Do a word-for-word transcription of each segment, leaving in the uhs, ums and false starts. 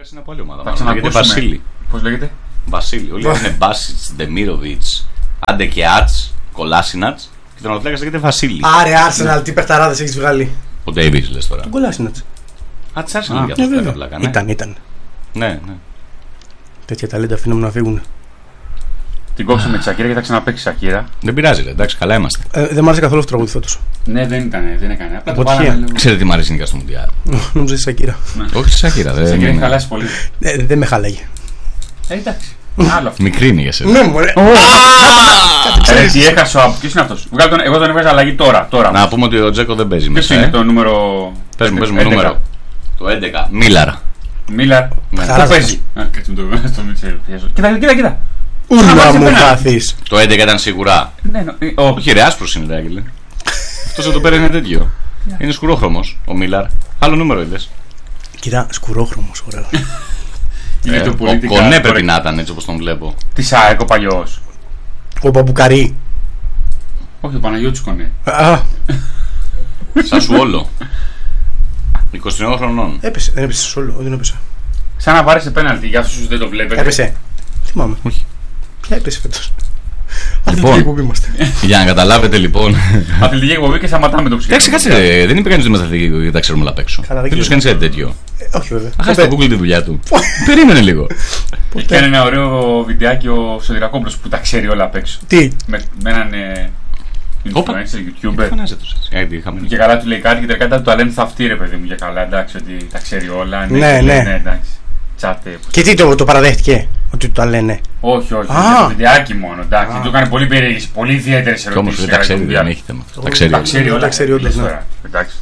Ναυλάκας είναι από άλλη ομάδα. Λέγεται Βασίλη. Πώς λέγεται? Βασίλη. Όλοι είναι Μπάσιτς, Ντεμίροβιτς, Αντεκεάτς, Κολάσινατς. Και τον Ναυλάκας λέγεται Βασίλη. Άρε, Arsenal, τι παιχταράδες έχεις βγάλει. Ο Ντέιβις λες τώρα. Τον Κολάσινατς. Α, της Arsenal για αυτό το Ναυλάκα. Ήταν, ήταν. Ναι, ναι. Τέτοια ταλέντα αφήνουμε να φύγουν. Την κόψαμε τη Σακύρα και θα ξαναπαίξει Σακύρα. Δεν πειράζει, ρε, εντάξει, καλά είμαστε. Ε, δεν μ' άρεσε καθόλου αυτό το τραγούδι φέτος. Ναι, δεν ήταν, δεν έκανε. Απλά Αποτυχία. το βάλαμε λίγο. Ξέρετε τι μ' αρέσει γενικά στο Μουντιάλ. Νομίζω η Σακύρα. Όχι στη Σακύρα, Η Σακύρα έχει χαλάσει πολύ. Ε, δεν με χαλάγει. Ε, εντάξει. Άλλο αυτό. Μικρή είναι για σένα. Ναι, μωρέ. Ρε, τι έχασε ο. Ποιος είναι αυτός? Εγώ τον έβγαζα αλλαγή τώρα. τώρα. Να πούμε ότι ο Τζέκο δεν παίζει Ποιος μέσα. είναι ε. το νούμερο. Πες μου, πες μου νούμερο. Το έντεκα. Μίλαρ. Μίλαρ. Χαρά Πού παίζει? Α, κάτσε με το στο Μιτσέλ. Κοίτα, κοίτα, κοίτα. Ούλα μου χάθεις. Το έντεκα ήταν σίγουρα. Ναι, ναι, ο- Όχι, ρε, άσπρος είναι, ρε Άγγελε. Αυτός εδώ πέρα είναι τέτοιο. Είναι σκουρόχρωμος ο Μίλαρ. Άλλο νούμερο είδες. Κοίτα, σκουρόχρωμος, ωραίο. Είναι Ε, το ο πολιτικά Κονέ correct. πρέπει να ήταν έτσι όπως τον βλέπω. Της ΑΕΚ ο παλιός. Ο Μπαμπουκαρί. Όχι, ο Παναγιώτης Κονέ. Α, Σαν σου όλο. είκοσι τριών χρονών. έπεσε, δεν έπεσε σε όλο, δεν έπεσε. Σαν να βάρεσε πέναλτι για αυτούς που δεν το βλέπετε. Έπεσε. Θυμάμαι. Όχι. Ποια έπεσε φέτος? Λοιπόν. Αθλητική εκπομπή είμαστε. Για να καταλάβετε λοιπόν. Αθλητική εκπομπή και σταματάμε το ψυχικό. Εντάξει, κάτσε, ρε, δεν είπε κανείς ότι είμαστε αθλητικοί γιατί τα ξέρουμε όλα απ' έξω. Καλά, δεν Δεν τους ξέρω. κάνεις κάτι τέτοιο. Ε, Όχι βέβαια. Αχά, στο Google τη δουλειά του. Περίμενε λίγο. Έχει κάνει ένα ωραίο βιντεάκι ο Σωτηρακόπουλος που τα ξέρει όλα απ' έξω. Τι, Με, με έναν ε, Όπα. influencer, YouTuber. Φωνάζε τους έτσι. Γιατί είχαμε. Και καλά του λέει κάτι και τελικά του λένε θα αυτή ρε παιδί μου για καλά. Εντάξει, ότι τα ξέρει όλα. Ναι, και λέει, ναι. ναι, εντάξει. Τσάτε. και τι το, το παραδέχτηκε, ότι του τα λένε. Όχι, όχι. Α. Για το βιντεάκι μόνο. Εντάξει, Α. του έκανε πολύ περίεργες, πολύ ιδιαίτερες Κι όμως ερωτήσεις. δεν τα για το ξέρει, δεν Μουντιάλ. έχει θέμα. αυτό. Τα Τα ξέρει. Τα όλα. ξέρει όλα. Τα ξέρει τι όντως, λες ναι. τώρα, εντάξει.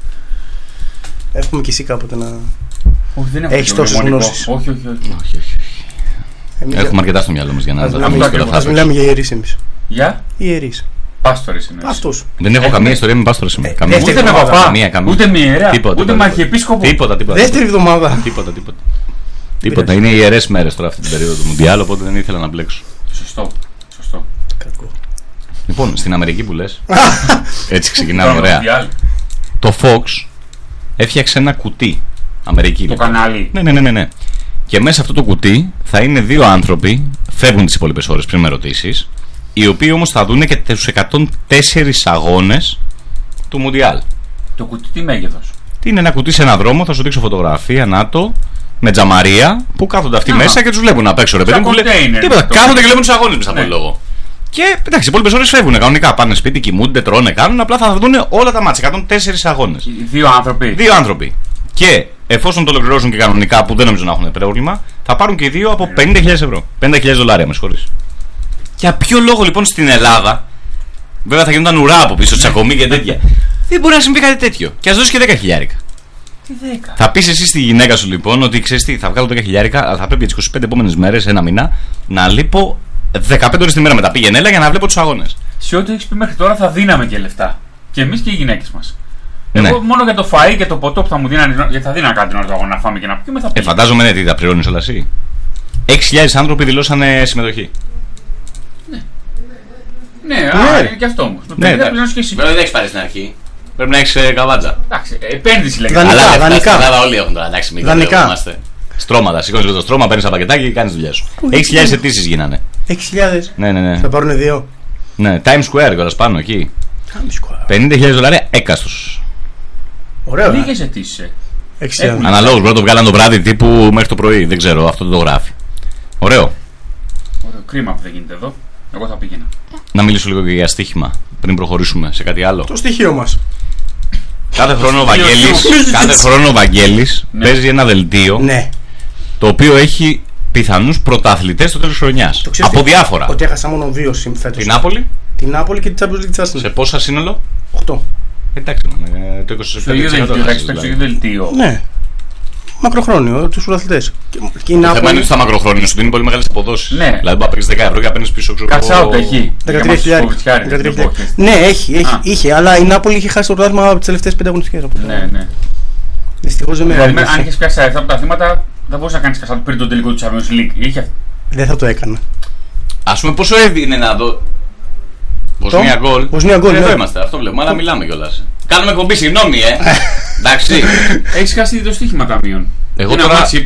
Έχουμε κι εσύ κάποτε να. Όχι, δεν έχω Έχεις το τόσες μνημονικό. γνώσεις. Όχι, όχι, όχι. Όχι, όχι. Εμείς Έχουμε αρκετά στο μυαλό μας για να Ας τα μιλάμε- δούμε και όλα ας αυτά. Ας μιλάμε για ιερείς εμείς. Για Ιερείς. πάστορες εννοείς. Αυτούς. Δεν έχω Έχουμε- καμία ιστορία με πάστορα σήμερα. Ε, Καμία. δεύτερη Ούτε με εβδομάδα. παπά, Καμία, καμία. ούτε με ιερέα, Τίποτα, ούτε τίποτα, με τίποτα. αρχιεπίσκοπο. Τίποτα, τίποτα. Δεύτερη εβδομάδα. Τίποτα, τίποτα. Τίποτα. Είναι ιερές μέρες τώρα αυτή την περίοδο του Μουντιάλ, οπότε δεν ήθελα να μπλέξω. Σωστό. Σωστό. Κακό. Λοιπόν, στην Αμερική που λες, έτσι ξεκινάμε Τώρα, ωραία. Μουντιάλ, Το Fox έφτιαξε ένα κουτί. Αμερική. Το λοιπόν. κανάλι. Ναι, ναι, ναι, ναι, ναι. Και μέσα σε αυτό το κουτί θα είναι δύο άνθρωποι, φεύγουν τις υπόλοιπες ώρες πριν με ερωτήσεις, οι οποίοι όμως θα δουν και τους εκατόν τέσσερα αγώνες του Μουντιάλ. Το κουτί τι μέγεθος? Τι είναι ένα κουτί σε ένα δρόμο, θα σου δείξω φωτογραφία, να το, με τζαμαρία, που κάθονται αυτοί Α. μέσα και τους βλέπουν απ' έξω, ρε παιδί Σαν μου. που λέ- κοντέινερ, Τίποτα, το κάθονται κουτί. και βλέπουν τους αγώνες μέσα από Ναι. τον λόγο. Και εντάξει, οι υπόλοιπες ώρες φεύγουν κανονικά. Πάνε σπίτι, κοιμούνται, τρώνε, κάνουν. Απλά θα δουν όλα τα μάτια. εκατόν τέσσερα αγώνες. Οι δύο άνθρωποι. Δύο άνθρωποι. Και εφόσον το ολοκληρώσουν και κανονικά, που δεν νομίζω να έχουν πρόβλημα, θα πάρουν και οι δύο από πενήντα χιλιάδες ευρώ. πενήντα χιλιάδες δολάρια, με συγχωρείς. Για ποιο λόγο λοιπόν στην Ελλάδα, βέβαια θα γινόταν ουρά από πίσω, τσακωμί και τέτοια, δεν μπορεί να συμβεί κάτι τέτοιο. Και ας δώσει και δέκα χιλιάρικα. Τι δέκα. Θα πει εσύ στη γυναίκα σου λοιπόν ότι ξέρει τι, θα βγάλω δέκα χιλιάρικα, αλλά θα πρέπει για τις είκοσι πέντε επόμενες μέρες, ένα μήνα, να λείπω δεκαπέντε ώρες τη μέρα μετά. Πήγαινε έλα για να βλέπω τους αγώνες. Σε ό,τι έχεις πει μέχρι τώρα θα δίναμε και λεφτά. Και εμείς και οι γυναίκες μας. Ναι. Εγώ μόνο για το φαΐ και το ποτό που θα μου δίνανε, γιατί θα δίνανε κάτι την ώρα του αγώνα να φάμε και να πιούμε, θα Ε, πήγαινε. φαντάζομαι ναι, τι τα πληρώνεις όλα εσύ. έξι χιλιάδες άνθρωποι δηλώσανε συμμετοχή. Ναι, α, είναι και αυτό όμως. Με Ναι, πενήντα εντάξει. πληρώνεις και εσύ. Βέβαια δεν έχει πάρει στην αρχή. Πρέπει να έχει καβάτζα. Εντάξει, επένδυση λέγεται. Δανεικά, Αλλά λεφτά δανεικά. στην Ελλάδα όλοι έχουν τώρα. Εντάξει, μην Δανεικά. κοροϊδευόμαστε. Στρώματα, σηκώνει το στρώμα, παίρνει ένα πακετάκι και κάνει δουλειά σου. έξι χιλιάδες αιτήσεις γίνανε. έξι χιλιάδες. Ναι, ναι, ναι. Θα πάρουν δύο. ναι. Times Square κιόλας πάνω εκεί. πενήντα χιλιάδες δολάρια έκαστος. Ωραίο. ε. Λίγες αιτήσεις. ε. έξι χιλιάδες. Έχουν. Αναλόγως μπορεί να το βγάλαν το βράδυ τύπου μέχρι το πρωί. Δεν ξέρω, αυτό το γράφει. Ωραίο. Ωραίο, κρίμα που δεν γίνεται εδώ. Εγώ θα πήγαινα. Να μιλήσω λίγο και για στοίχημα πριν προχωρήσουμε σε κάτι άλλο. Το στοιχείο μας. Κάθε χρόνο ο Βαγγέλης, στοιχείο. κάθε χρόνο ο Βαγγέλης Ναι. παίζει ένα δελτίο Ναι. το οποίο έχει πιθανούς πρωταθλητές στο τέλος χρονιάς. Το ξέρεις Από τι? διάφορα. Ότι έχασα μόνο δύο συμ φέτος. Την Νάπολη, Την Νάπολη και την Champions League της Arsenal. σε πόσα σύνολο? οκτώ. Εντάξει, ε, το είκοσι Στο ίδιο πέντε τοις εκατό δελτίο, θα έχεις έχασες, παίξει το δηλαδή. ίδιο δελτίο. Ναι. Μακροχρόνιο, τους πρωταθλητές. Και, και η Το θέμα είναι Νάπολη. ότι στα μακροχρόνια σου δίνει πολύ μεγάλες αποδόσεις. Ναι. Δηλαδή, να παίρνεις δέκα ευρώ και να παίρνεις πίσω ξέρω. Cash out έχει. δεκατρία χιλιάδες. δεκατρία χιλιάδες. Ναι, έχει, έχει, Α. είχε, αλλά η Νάπολη είχε χάσει το πρωτάθλημα από τις τελευταίες πέντε αγωνιστικές. οπότε Ναι, ναι. Δυστυχώς δεν με Δηλαδή, άρεσε. αν είχες πιάσει αυτά τα θύματα, δεν μπορούσε να κάνεις κασάτο πριν το τελικό του Champions League. Είχε. Δεν θα το έκανα. Ας πούμε, πόσο έδινε να δω. Βοσνία γκολ. Βοσνία γκολ, Εδώ ναι. είμαστε, αυτό βλέπουμε, αλλά μιλάμε κιόλας. Κάνουμε εκπομπή, συγγνώμη, ε. Εντάξει. Έχεις χάσει το στοίχημα ταμείων. Εγώ Ένα τώρα- μάτς είπες.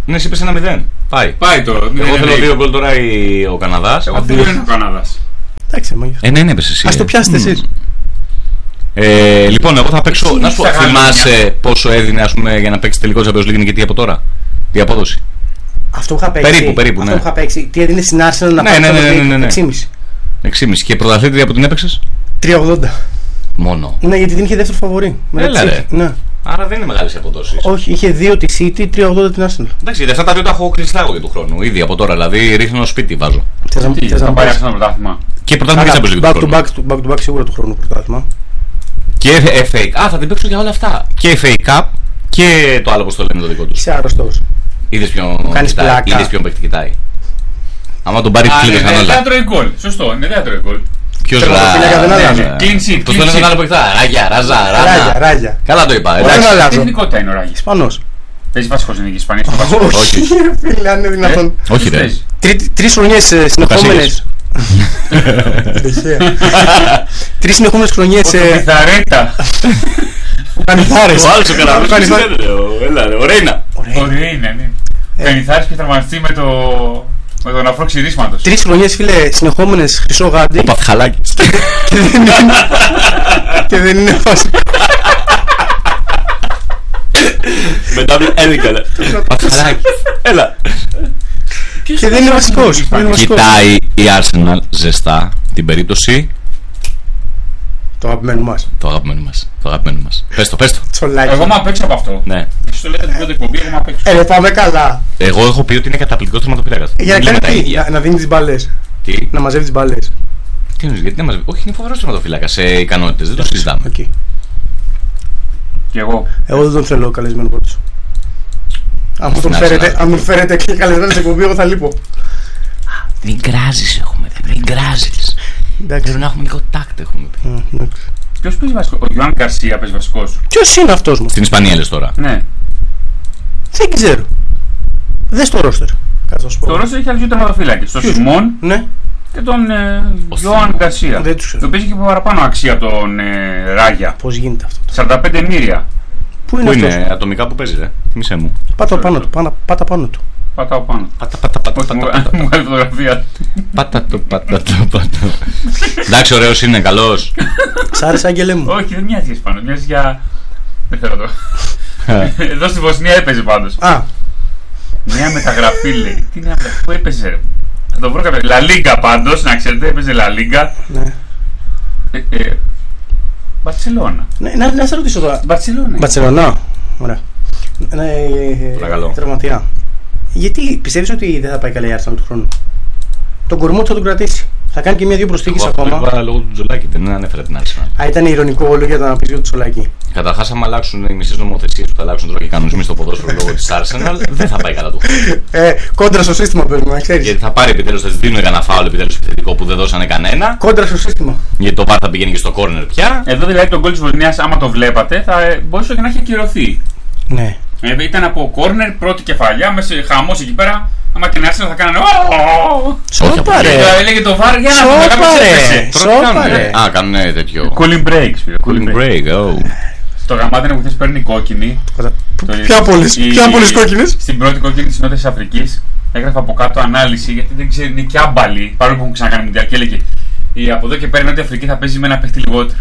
Ναι, εσύ είπες ένα μηδέν. Πάει. Πάει το. Εγώ θέλω δύο γκολ τώρα ο Καναδάς. Εγώ θέλω ένα ο Καναδάς. Εντάξει, μάγια. Ε, ναι, ναι, είπες εσύ. Ας το πιάσετε εσείς. Ε, λοιπόν, εγώ θα παίξω. Εσύ Να σου πω, θα θυμάσαι γάλα. πόσο έδινε ας πούμε, για να παίξει τελικό Champions League και τι από τώρα. Τι απόδοση. Αυτό που είχα παίξει. Περίπου, περίπου, αυτό ναι. που είχα παίξει. Τι έδινε στην Arsenal να Ναι, πάρει ναι, το ναι, ναι, ναι, ναι. έξι κόμμα πέντε. έξι κόμμα πέντε. Και πρωταθλήτρια από την έπαιξες. τρία κόμμα ογδόντα. Μόνο. Ναι, γιατί την είχε δεύτερο φαβορί. Έλα, ρε. Ναι. Άρα δεν είναι μεγάλες οι αποδόσεις. Όχι, είχε δύο τη City, τρία κόμμα ογδόντα την Arsenal. Εντάξει, γιατί αυτά τα δύο τα έχω κλειστά εγώ για του χρόνου. Ήδη από τώρα, δηλαδή ρίχνω σπίτι βάζω. Θες να- Τι, θες θα να πάει πάρεις. αυτό το πρωτάθλημα. Και πρωτάθλημα και Champions League Back του to χρόνου. back, back to back σίγουρα του χρόνου πρωτάθλημα. Και εφ έι. Α, θα την παίξω για όλα αυτά. Και εφ έι Cup και το άλλο πώς το λένε το δικό του. Είσαι άρρωστος. Είδες ποιον κάνεις κοιτάει. πλάκα. Είδες ποιον παίκτη κοιτάει. Άμα τον πάρει Α, φίλος ναι, σαν ναι, όλα. δεν τρώει γκολ. Σωστό, ναι, δεν τρώει γκολ. Ποιος Τερματοφύλακα δεν αλλάζει. Clean sheet, Πώς clean το λένε sheet. τον άλλο που κοιτάει. Ράγια, ράζα, Ράγια, ράζα. ράγια. Καλά το είπα. Όχι, Εντάξει. να αλλάζω. Τι εθνικότητα είναι ο Ράγης. Ισπανός. Παίζει βασικός στην Ισπανία στο βασικό. Όχι. ρε φίλε, αν είναι δυνατόν. Όχι, ρε. Παίζει. Τρι- Τρεις χρονιές ε, συνεχόμενες. Τρεις συνεχόμενες χρονιές. Ο ε, Πιθαρέτα. Κανιθάρες. Ο άλλος ο Καραβούς. Κανιθάρες. Έλα, ρε, ο Ρέινα. Ωραία είναι, ναι. Κανιθάρης και τραυματιστεί με το. Με τον αφρό ξηρίσματος. Τρεις χρονιές, φίλε, συνεχόμενες χρυσό γάντι. Ο Παθχαλάκης. Και δεν είναι φάση. Μετά με έδικα, ρε. Παθχαλάκης. Έλα. Και δεν είναι βασικός. Δεν είναι βασικός. Κοιτάει η Arsenal ζεστά την περίπτωση. Το αγαπημένο μας. Το αγαπημένο μας. Το αγαπημένο μας. Πες το, πες το. Τσολάκι. Εγώ μ' παίξω από αυτό. Ναι. Εσείς το λέτε την πρώτη εκπομπή, εγώ μ' παίξω. Ε, ρε, πάμε καλά. Εγώ έχω πει ότι είναι καταπληκτικός τερματοφύλακας. Για να Δεν λέμε κάνει τα τι, ίδια. να- να δίνει τις μπάλες. Τι. Να μαζεύει τις μπάλες. Τι εννοείς, γιατί δεν μας. Όχι, είναι φοβερός τερματοφύλακας σε ικανότητες. Δεν το συζητάμε. Οκ. Και εγώ. Εγώ δεν τον θέλω καλεσμένο πρώτος. Αν μου τον Να, φέρετε, να. αν μου φέρετε και καλεσμένο σε εκπομπή, εγώ θα λείπω. Δεν γκράζεις έχουμε, δεν γκράζεις. Εντάξει. Πρέπει να έχουμε λίγο τάκτ έχουμε πει. Α, εντάξει. Ποιος παίζει βασικό? Ο Γιωάνν Γκαρσία παίζει βασικός. Ποιος είναι αυτός μου? Στην Ισπανία λες τώρα. Ναι. Δεν ξέρω. Δες το ρόστερ. Κάτσε να σου πω. Το Ρώσο έχει άλλους δύο τερματοφύλακες. Τον Ποιος? Σιμών Ναι. και τον ε, Ο Γιωάνν Σιμών. Γκαρσία. Δεν τους ξέρω. Το οποίο έχει και παραπάνω αξία από τον ε, Ράγια. Πώς γίνεται αυτό? σαράντα πέντε μοίρια. Πού είναι Πού αυτός? είναι ατομικά που παίζει, ρε. Θυμήσέ μου. Πάτα πάνω του. Πάτα, πάτα πάνω του. Πατάω πάνω. Πάτα, πάτα, πάτα, Όχι, μου πάτα, πάτα. μου βγάλει φωτογραφία. Πάτα το, πάτα το, πάτα. Εντάξει, ωραίος είναι, καλός. Σ' άρεσε, άγγελε μου? Όχι, δεν μοιάζει για Ισπανός, μοιάζει για. Δεν θέλω το. Εδώ στη Βοσνία έπαιζε πάντως. Α, Νέα μεταγραφή λέει. Τι νέα μεταγραφή, πού έπαιζε, ρε. Θα το βρω κάποια. Λα Λίγκα πάντως, να ξέρετε, έπαιζε Λα Λίγκα. ναι. Ε, ε, Μπαρτσελώνα. Ναι, να, να σε ρωτήσω τώρα. Μπαρτσελώνα. Μπαρτσελονά. Ωραία. Ναι, ε, Παρακαλώ. Τραυματία. Γιατί πιστεύεις ότι δεν θα πάει καλά η Arsenal του χρόνου? Τον κορμό του θα τον κρατήσει. Θα κάνει και μια-δύο προσθήκες Εγώ αυτό το ακόμα. είπα λόγω του Τζολάκη, δεν ανέφερε την Arsenal. Α, ήταν ηρωνικό όλο για να πεις για το Τσολάκι. Καταρχάς, άμα αλλάξουν οι μισές νομοθεσίες που θα αλλάξουν τώρα και οι κανονισμοί στο ποδόσφαιρο λόγω της Arsenal, δεν θα πάει καλά του χρόνου. Ε, κόντρα στο σύστημα παίζουμε, να ξέρεις. Γιατί θα πάρει επιτέλους, θα της δίνουν ένα φάουλ επιτέλους επιθετικό που δεν δώσανε κανένα. Κόντρα στο σύστημα. Γιατί το βάρ θα πηγαίνει και στο corner πια. Εδώ δηλαδή τον γκολ της Βοσνίας, άμα το βλέπατε, θα ε, μπορούσε και να έχει ακυρωθεί. Ναι. Ε, ήταν από κόρνερ, πρώτη κεφαλιά, μέσα σε χαμός εκεί πέρα. Άμα την Arsenal θα κάνανε. «Ω!» Σώπα ρε. Και έλεγε το βάρ για να Σώπα, το κάνουμε ρε. έπεσε. Σώπα, Πρώτα κάνουνε. ρε. Α, κάνουνε τέτοιο. Cooling breaks, φίλε. Cooling break, oh. Στο γαμάτινο που θες παίρνει κόκκινη. Το- Ποια πόλεις, η- ποια πόλεις κόκκινες? Στην πρώτη κόκκινη της Νότιας Αφρικής έγραφε από κάτω ανάλυση γιατί δεν ξέρει, είναι και άμπαλη. Παρόλο που έχουν ξανακάνει μουντιάλ και έλεγε η από εδώ και πέρα η Νότια Αφρική θα παίζει με ένα παίχτη λιγότερο.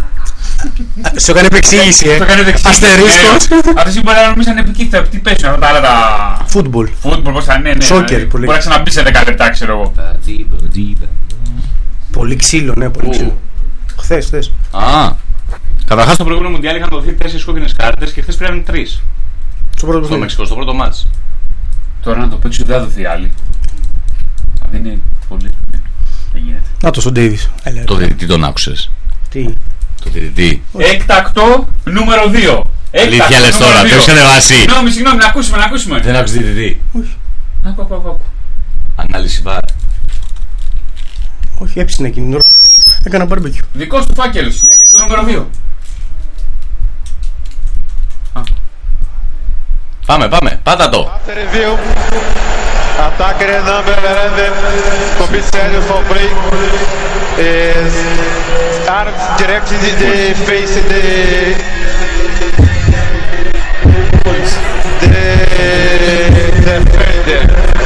Σου έκανε επεξήγηση, ε. Το έκανε δεξί. Αστερίσκος. Αυτό μπορεί να νομίζανε επικίνδυνα. Τι παίζουν αυτά τα άλλα τα. Φούτμπολ. Φούτμπολ, πώς θα είναι. ναι, Σόκερ, δηλαδή, πολύ. Μπορεί να ξαναμπεί σε δέκα λεπτά, ξέρω εγώ. Πολύ ξύλο, ναι, πολύ Πού? ξύλο. Χθες, χθες. Α, καταρχάς στο προηγούμενο Μουντιάλ είχαν δοθεί τέσσερις κόκκινες κάρτες και χθες πήραν τρεις. Στο πρώτο Στο παιχνίδι. Μεξικό, στο πρώτο μάτς. Τώρα να το παίξει δεν θα δοθεί άλλη. Δεν είναι πολύ. ναι, Δεν γίνεται. Να το στον Ντέιβις. Έλα, Το ρε. διαιτητή τον άκουσες. Τι. Το διαιτητή. Έκτακτο νούμερο δύο. Αλήθεια λες τώρα, το έχεις ανεβάσει. Συγγνώμη, συγγνώμη, να ακούσουμε, να ακούσουμε. Δεν άκουσες διαιτητή. Άκου, άκου, άκου. Ανάλυση βάρ. Όχι, έψινε εκείνη την ώρα. Έκανα μπάρμπεκιου. Δικός του φάκελος. Έκτακτο νούμερο δύο. Πάμε, πάμε, πάτα το. After review, attacker number eleven, Copicelli for play, is arms directed in the face in the the the Defender.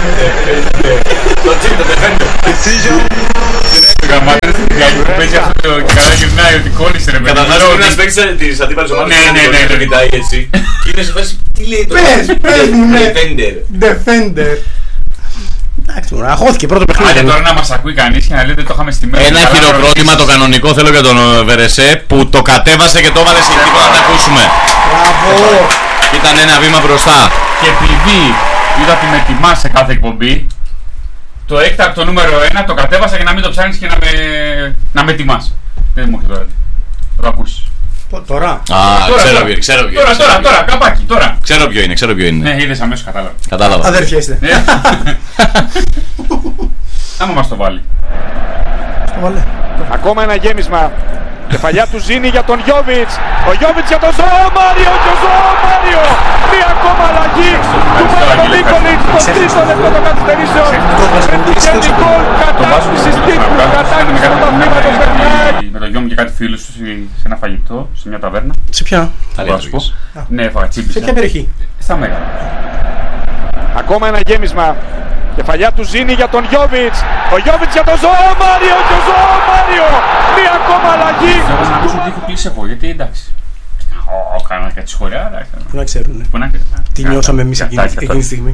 Το τσίπ, το Defender. Decision. Γαμάτες που παίζει αυτό και καλά γυρνάει ότι κόλλησε ρε παιδί. Καταρχάς πρέπει να παίξεις τις αντίπαλες ομάδες που το κοιτάει έτσι. Και είναι σε φάση, τι λέει το Πες, πες μου, ναι. Defender. Defender. Εντάξει, μωρά, αχώθηκε πρώτο παιχνίδι. Άντε τώρα να μας ακούει κανείς και να λέτε το είχαμε στη μέση. Ένα χειροκρότημα το κανονικό θέλω για τον Βερεσέ που το κατέβασε και το έβαλε σε εκεί να τα ακούσουμε. Μπράβο. Ήταν ένα βήμα μπροστά. Και επειδή είδα ότι με τιμάς σε κάθε εκπομπή, το έκτακτο νούμερο ένα το κατέβασα για να μην το ψάχνεις και να με, να με τιμάς. Δεν μου έχει τώρα. Θα το ακούσεις. Τώρα. Α, Τώρα, ξέρω τώρα. ποιο, ξέρω ποιο. Τώρα, ξέρω τώρα, ποιο. τώρα, καπάκι, τώρα. Ξέρω ποιο είναι, ξέρω ποιο είναι. Ναι, είδες αμέσως κατάλαβα. Κατάλαβα. Αδέρφια είστε. Ναι. Άμα μας το βάλει. Στο βάλε. Ακόμα ένα γέμισμα. Κεφαλιά του Ζήνη για τον Γιώβιτς. Ο Γιώβιτς για τον Ζωά Μάριο και ο Ζωά Μάριο. Μία ακόμα αλλαγή του Μάρκο Νίκολιτς στο τρίτο λεπτό των καθυστερήσεων. Και Νικόλ κατάσπισης τύπου. Κατάσπιση του παθήματος περνάει. Με τον γιο μου και κάτι φίλους του σε ένα φαγητό, σε μια ταβέρνα. Σε ποια? Θα Θα σου πω. λέει Ναι, έφαγα Σε τσίπισα. ποια περιοχή? Στα Μέγαρα. Ακόμα ένα γέμισμα. Κεφαλιά του Ζήνη για τον Γιώβιτς. Ο Γιώβιτς για τον Ζωά Μάριο και ο Ζωά Μάριο. Μία ακόμα αλλαγή. Εγώ να ακούσω ότι έχω κλείσει εγώ, γιατί εντάξει. Ω, κάνα και τη σχολεία, εντάξει. Πού να ξέρουνε. Πού να Τι νιώσαμε εμείς εκείνη Κατάκι, εκείνη τη στιγμή.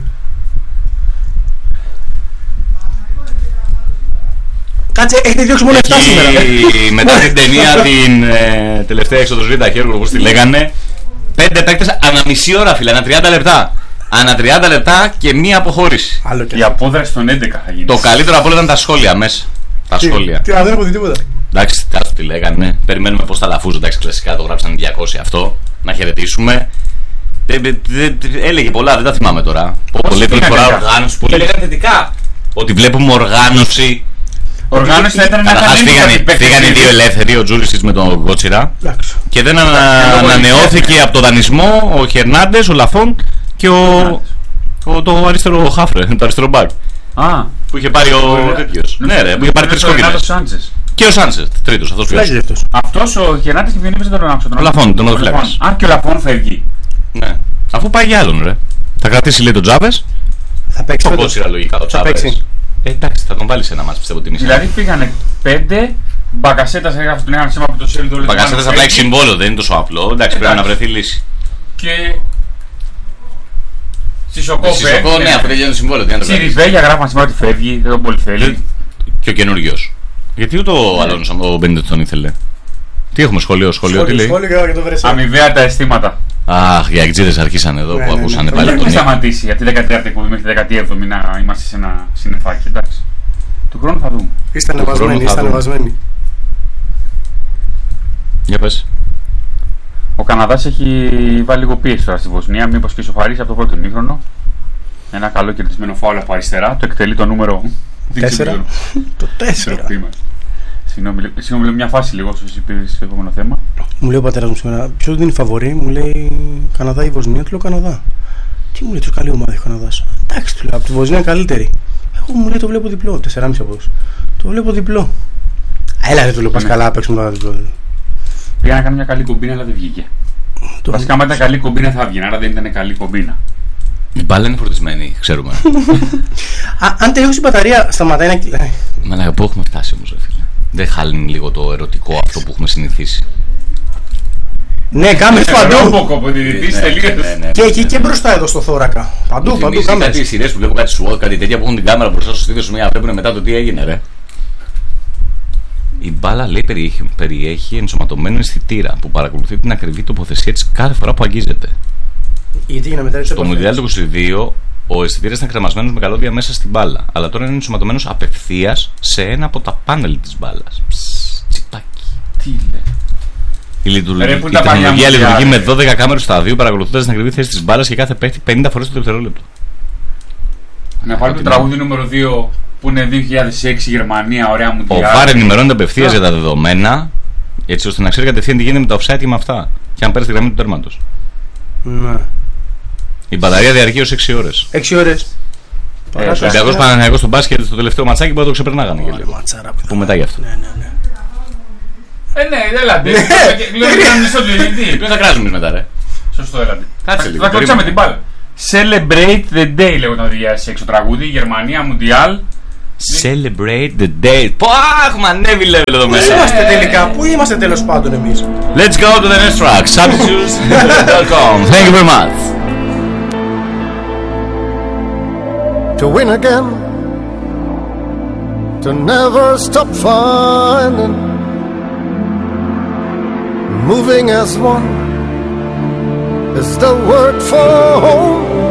Κάτσε, έχετε διώξει μόνο εφτά σήμερα. Εκεί, μετά την ταινία την ε, τελευταία έξοδος Ρίτα Χέρου, όπως τη λέγανε, πέντε παίκτες ανά μισή ώρα, φίλε, ανά τριάντα λεπτά. Ανά τριάντα λεπτά και μία αποχώρηση. Άλλο και Η απόδραση των έντεκα θα γίνει. Το καλύτερο από όλα ήταν τα σχόλια μέσα. Τα σχόλια. Τι, δεν έχω δει τίποτα. Εντάξει, κάτω τι λέγανε. Περιμένουμε πώς θα λαφούζουν. Εντάξει, κλασικά το γράψαν διακόσια αυτό. Να χαιρετήσουμε. Ε, ε, ε, έλεγε πολλά, δεν τα θυμάμαι τώρα. Πολύ φορά οργάνωση. Πολλοί λέγανε θετικά. Ότι βλέπουμε οργάνωση. Οργάνωση θα ήταν να Καταρχάς κάνει φύγανε οι δύο ελεύθεροι, ο Τζούλησιτς με τον Κότσιρα. Εντάξει. Και δεν ανα- ανανεώθηκε από το δανεισμό ο Χερνάντες, ο Λαφόντ και ο, ο, το αριστερό χάφρε, το αριστερό μπακ. Α, Που είχε πάρει ο τέτοιος. Ναι, ρε, που είχε πάρει τρεις κόκκινες. Και ο Σάντσες, τρίτος, αυτός Φυλάζει ποιος. αυτός. αυτός ο Χερνάτης και ποιον τον άκουσα. Ο Λαφόντ, τον οδοφυλάκας. Α, και ο Λαφόν φεύγει. Ναι. Αφού πάει για άλλον, ρε. Θα κρατήσει λέει τον Τζάβες. Θα παίξει Το φέτος. Κότσιρα λογικά, ο Θα Τζάβες. παίξει. Ε, εντάξει, θα τον βάλει σε ένα μάτς πιστεύω την Δηλαδή πήγανε πέντε, Μπακασέτας έγραφε τον έγραψε από το σέλιδο. Παγκασέτας απλά έχει συμβόλαιο, δεν είναι τόσο απλό. Εντάξει, πρέπει να βρεθεί λύση. Και Σισοκό Σισοκό, ναι, αφού τελειώνει το συμβόλαιο, τι να το κάνεις. Σιριβέγια γράφαν σήμερα ότι φεύγει, δεν τον πολύ θέλει. Και ο καινούριος. Γιατί ούτε ο Αλόνσο, ο Μπέντε τον ήθελε. Τι έχουμε σχολείο, σχολείο, τι λέει. Σχόλιο για το Βερεσέ. Αμοιβαία τα αισθήματα. Αχ, οι αεξίδες αρχίσαν εδώ Ναι, που ναι, ακούσανε ναι. πάλι Δεν τον έχουμε Νίκο. σταματήσει από τη δεκατετράτη εκπομπή μέχρι τη δεκαεπτή να είμαστε σε ένα συννεφάκι, εντάξει. Του χρόνου θα δούμε. Είστε Του χρόνου ανεβασμένοι, θα είστε δούμε. ανεβασμένοι. Για πες. Ο Καναδάς έχει βάλει λίγο πίεση τώρα στη Βοσνία, μήπως και ισοφαρίσει από το πρώτο ημίχρονο. Ένα καλό κερδισμένο φάουλ από αριστερά, το εκτελεί το νούμερο Τέσσερα. Το τέσσερα. Συγγνώμη, συγγνώμη, λέω μια φάση λίγο όσο είπε στο επόμενο θέμα. Μου λέει ο πατέρας μου σήμερα, ποιος δίνει φαβορί, μου λέει Καναδά ή Βοσνία, του λέω Καναδά. Τι μου λέει, τόσο καλή ομάδα έχει ο Καναδάς. Εντάξει, του λέω, από τη Βοσνία καλύτερη. Εγώ μου λέει το βλέπω διπλό, τέσσερα κόμμα πέντε από τους. Το βλέπω διπλό. Έλα, δεν του λέω, πας Ναι. καλά, παίξουμε τώρα διπλό. Πήγα να κάνω μια καλή κομπίνα, αλλά δεν βγήκε. Το- Βασικά, άμα ήταν καλή κομπίνα θα βγει, άρα δεν ήταν καλή κομπίνα. Η μπάλα είναι φορτισμένη, ξέρουμε. Α, αν τελειώσει η μπαταρία, σταματάει να κυλάει. Μα πού έχουμε φτάσει όμως, ρε φίλε. Δεν χάλινε λίγο το ερωτικό αυτό που έχουμε συνηθίσει. Ναι, κάμερες παντού. Ρόμποκοπ, ο διαιτητής Ναι, τελείως. ναι, ναι, Και ναι, εκεί ναι. και μπροστά εδώ στο θώρακα. Παντού, Μου παντού θυμίζει κάτι κάμερες. σειρές που βλέπω κάτι SWAT, κάτι τέτοια που έχουν την κάμερα μπροστά στο στήθος μία βλέπουν μετά το τι έγινε, ρε. Η μπάλα λέει περιέχει, περιέχει ενσωματωμένο αισθητήρα που παρακολουθεί την ακριβή τοποθεσία της κάθε φορά που αγγίζεται. Γιατί για να μετρήσει Το Μουντιάλ του είκοσι δύο ο αισθητήρας ήταν κρεμασμένος με καλώδια μέσα στην μπάλα, αλλά τώρα είναι ενσωματωμένος απευθείας σε ένα από τα πάνελ της μπάλας. Ψ, τσιπάκι. Τι λέει. Η, λειτουργ... Ρε, που η τα παλιά τεχνολογία Μουντιάλ, λειτουργεί με ρε. δώδεκα κάμερες στο σταδίου παρακολουθώντας την ακριβή θέση της μπάλας και κάθε παίχτη πενήντα φορές το δευτερόλεπτο. Να πάρει το τραγούδι νούμερο δύο που είναι δύο χιλιάδες έξι Γερμανία, ωραία μου Ο Βάρ ενημερώνεται απευθείας για τα δεδομένα, έτσι ώστε να ξέρει κατευθείαν τι γίνεται με τα offside και με αυτά. Και αν πέρασε τη γραμμή του τέρματος. Ναι. Η μπαταρία διαρκεί ως έξι ώρες. Έξι ώρες. Ο Ολυμπιακός Παναθηναϊκός στο μπάσκετ στο τελευταίο ματσάκι που το ξεπερνάγανε και Ωραία, λίγο. ματσάρα Που μετά γι' αυτό. Ναι, ναι, ναι. Ε, ναι, έλατε. Λέω ότι ήταν μισό του διαιτητή. Ποιον θα κράζουμε εμείς μετά, ρε. Σωστό, έλατε. Κάτσε Θα- λίγο, Θα κοτσάμε περίμενε. την μπάλα. Celebrate the Day λέγονταν το δύο χιλιάδες έξι το τραγούδι, Γερμανία, Μουντιάλ. Celebrate the day. Πω, έχουμε ανέβει level εδώ Πού μέσα. είμαστε τελικά, πού είμαστε τέλος πάντων εμείς? Let's go to the next track. substitutes dot com. Thank you very much. To win again, to never stop finding, moving as one is the word for home.